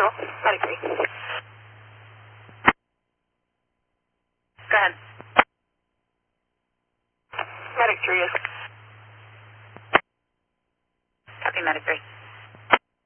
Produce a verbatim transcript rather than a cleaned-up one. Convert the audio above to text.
Central, Medic three. Go ahead. Medic three is. Copy, Medic three.